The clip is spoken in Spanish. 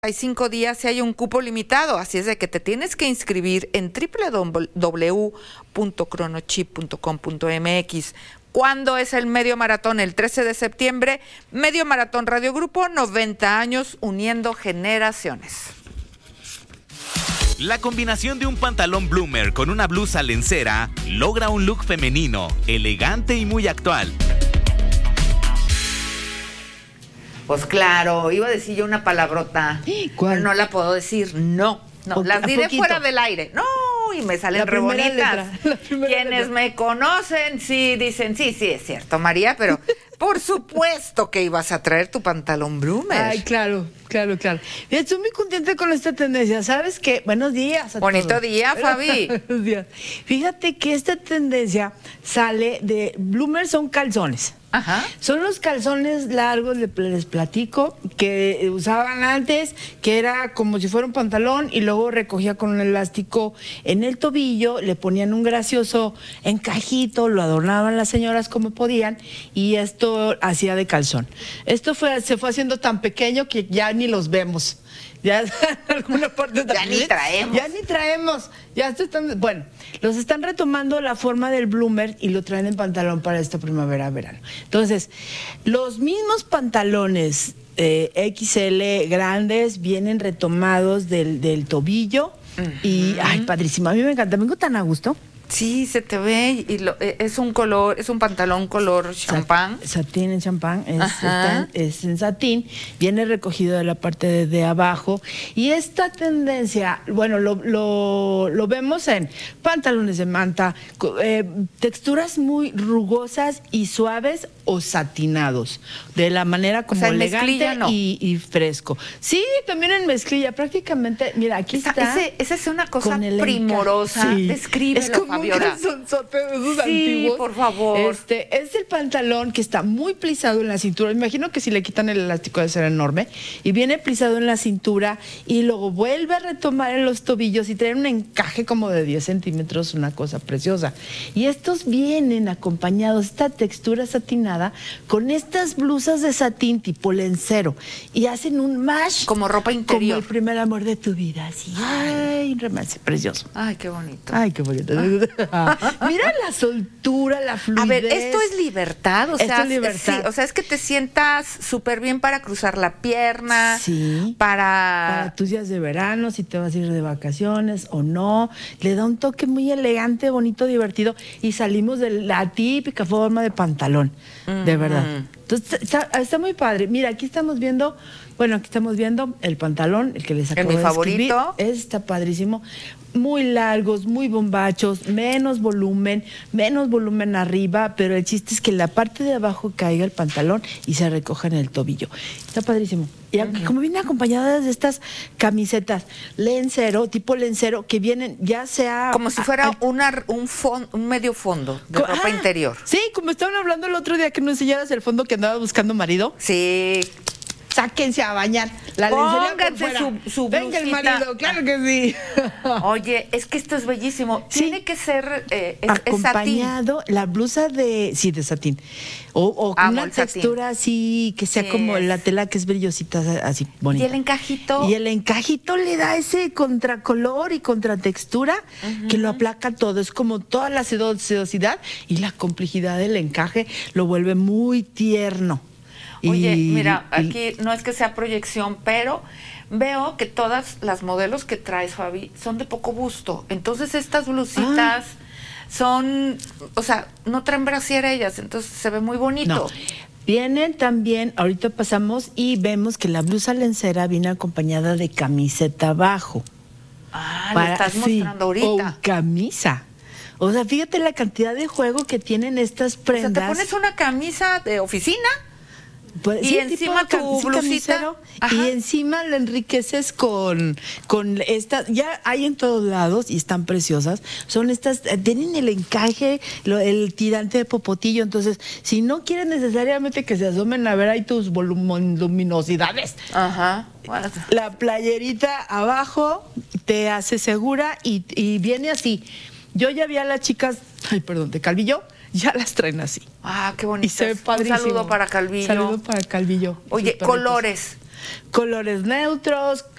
Hay 5 días y hay un cupo limitado, así es de que te tienes que inscribir en www.cronochip.com.mx. ¿Cuándo es el medio maratón? El 13 de septiembre, Medio Maratón Radio Grupo, 90 años uniendo generaciones. La combinación de un pantalón bloomer con una blusa lencera logra un look femenino, elegante y muy actual. Pues claro, iba a decir yo una palabrota. ¿Cuál? Pero no la puedo decir, no, las diré fuera del aire. No, y me salen re bonitas. Quienes me conocen, sí, dicen, sí, es cierto, María, pero por supuesto que ibas a traer tu pantalón bloomer. Ay, claro. Estoy muy contenta con esta tendencia. ¿Sabes qué? Buenos días a Bonito todos. día, Fabi. Buenos días. Fíjate que esta tendencia sale de bloomers, son calzones. Ajá. Son los calzones largos, les platico, que usaban antes, que era como si fuera un pantalón y luego recogía con un elástico en el tobillo, le ponían un gracioso encajito, lo adornaban las señoras como podían y esto hacía de calzón. Esto se fue haciendo tan pequeño que ya ni los vemos. Ya en alguna parte ya ni traemos. Bueno, los están retomando la forma del bloomer y lo traen en pantalón para esta primavera-verano. Entonces, los mismos pantalones XL grandes vienen retomados del tobillo. Y, ay, padrísimo, a mí me encanta, vengo tan a gusto. Sí, se te ve y es un pantalón color champán. Satín en champán, es en satín, viene recogido de la parte de abajo. Y esta tendencia, bueno, lo vemos en pantalones de manta, texturas muy rugosas y suaves o satinados, de la manera como elegante y fresco. Sí, también en mezclilla, prácticamente, mira, aquí está. Esa es una cosa primorosa, sí. Descríbelo, Fabiola. Esos antiguos. Por favor. Es el pantalón que está muy plisado en la cintura. Imagino que si le quitan el elástico debe ser enorme. Y viene plisado en la cintura y luego vuelve a retomar en los tobillos y trae un encaje como de 10 centímetros, una cosa preciosa. Y estos vienen acompañados, esta textura satinada, con estas blusas de satín tipo lencero. Y hacen un mash. Como ropa interior. Como el primer amor de tu vida. Así. Ay, un romance precioso. Ay, qué bonito. Ay, qué bonito. Mira la soltura, la fluidez. A ver, esto es libertad, esto es libertad. Sí, o sea, es que te sientas súper bien para cruzar la pierna, sí, para tus días de verano, si te vas a ir de vacaciones o no, le da un toque muy elegante, bonito, divertido y salimos de la típica forma de pantalón, de verdad. Entonces, está muy padre. Mira, aquí estamos viendo el pantalón, el que les acabo de describir. Mi favorito. Está padrísimo. Muy largos, muy bombachos, menos volumen arriba, pero el chiste es que la parte de abajo caiga el pantalón y se recoja en el tobillo. Está padrísimo. Y como viene acompañadas de estas camisetas tipo lencero, que vienen ya sea... Como si fuera un medio fondo de ropa interior. Sí, como estaban hablando el otro día que nos enseñaras el fondo que andaba buscando marido. Sí. Sáquense a bañar. Pónganse su Venga el marido, claro que sí. Oye, es que esto es bellísimo. Sí. Tiene que ser acompañado, satín. La blusa de satín. O una textura así, que sea como la tela que es brillosita, así bonita. Y el encajito. Y el encajito le da ese contracolor y contratextura que lo aplaca todo. Es como toda la sedosidad y la complejidad del encaje lo vuelve muy tierno. Oye, mira, aquí no es que sea proyección, pero veo que todas las modelos que traes, Fabi, son de poco busto. Entonces estas blusitas son, o sea, no traen brasier ellas, entonces se ve muy bonito. No. Vienen también, ahorita pasamos y vemos que la blusa lencera viene acompañada de camiseta abajo. Lo estás mostrando ahorita. O camisa. O sea, fíjate la cantidad de juego que tienen estas prendas. O sea, te pones una camisa de oficina. Pues, y sí, encima tu blusita y encima la enriqueces con estas, ya hay en todos lados y están preciosas, son estas, tienen el encaje, el tirante de popotillo, entonces si no quieres necesariamente que se asomen a ver ahí tus luminosidades, la playerita abajo te hace segura y viene así. Yo ya vi a las chicas, de Calvillo, ya las traen así. Ah, qué bonito. Y se ve padrísimo. Un saludo para Calvillo. Saludo para Calvillo. Oye, colores. Colores neutros,